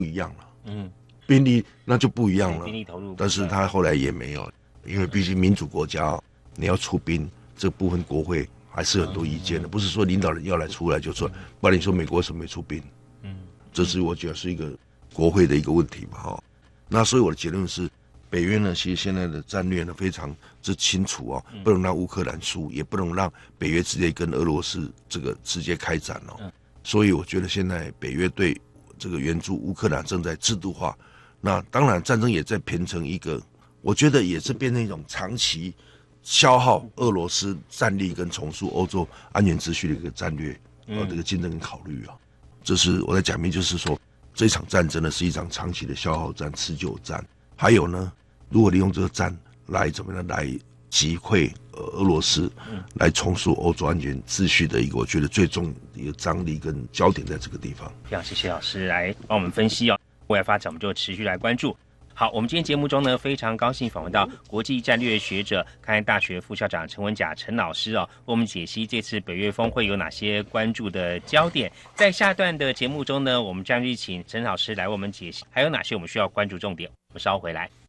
不一样了。兵力那就不一样了， 兵力投入， 但是他后来也没有，因为毕竟民主国家你要出兵这部分国会还是很多意见的，不是说领导人要来出来就出来，不然你说美国为什么没出兵？这是我觉得是一个国会的一个问题嘛哈。那所以我的结论是，北约呢其实现在的战略呢非常之清楚哦，不能让乌克兰输，也不能让北约直接跟俄罗斯这个直接开战哦。所以我觉得现在北约对这个援助乌克兰正在制度化，那当然战争也在变成一个，我觉得也是变成一种长期消耗俄罗斯战力跟重塑欧洲安全秩序的一个战略这个竞争跟考虑啊。这是我在讲明，就是说这场战争呢是一场长期的消耗战、持久战。还有呢，如果利用这个战来怎么样来击溃俄罗斯，来重塑欧洲安全秩序的一个，我觉得最重的一个张力跟焦点在这个地方。 非常谢谢老师来帮我们分析哦，未来发展我们就持续来关注。好，我们今天节目中呢，非常高兴访问到国际战略学者、开安大学副校长陈文甲陈老师哦，为我们解析这次北约峰会有哪些关注的焦点。在下段的节目中呢，我们将去请陈老师来为我们解析，还有哪些我们需要关注重点。我们稍后回来。